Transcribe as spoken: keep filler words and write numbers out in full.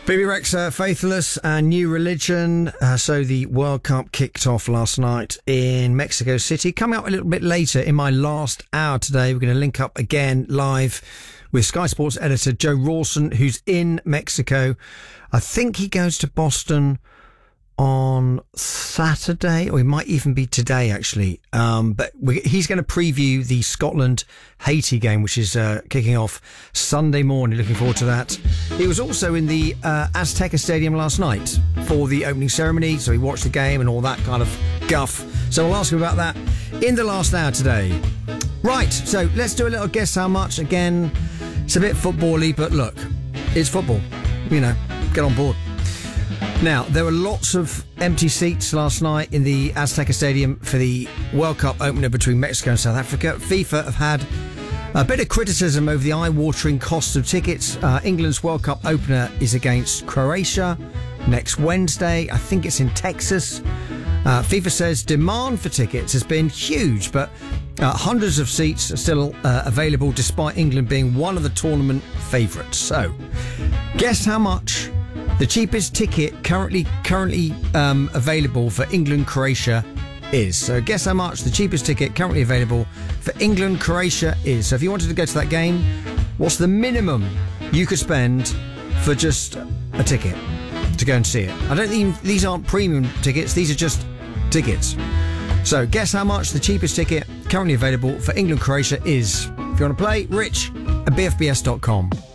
Bebe Rexha, Faithless, and New Religion. Uh, so the World Cup kicked off last night in Mexico City. Coming up a little bit later in my last hour today, we're going to link up again live with Sky Sports editor Joe Rawson, who's in Mexico. I think he goes to Boston on Saturday, or it might even be today, actually. Um, but we, he's going to preview the Scotland-Haiti game, which is uh, kicking off Sunday morning. Looking forward to that. He was also in the uh, Azteca Stadium last night for the opening ceremony, so he watched the game and all that kind of guff. So we'll ask him about that in the last hour today. Right, so let's do a little guess how much. Again, it's a bit football-y, but look, it's football. You know, get on board. Now, there were lots of empty seats last night in the Azteca Stadium for the World Cup opener between Mexico and South Africa. FIFA have had a bit of criticism over the eye-watering cost of tickets. Uh, England's World Cup opener is against Croatia next Wednesday. I think it's in Texas. Uh, FIFA says demand for tickets has been huge, but uh, hundreds of seats are still uh, available despite England being one of the tournament favourites. So, guess how much the cheapest ticket currently currently um, available for England-Croatia is. So guess how much the cheapest ticket currently available for England-Croatia is. So if you wanted to go to that game, what's the minimum you could spend for just a ticket to go and see it? I don't think these aren't premium tickets. These are just tickets. So guess how much the cheapest ticket currently available for England-Croatia is. If you want to play, Rich at b f b s dot com.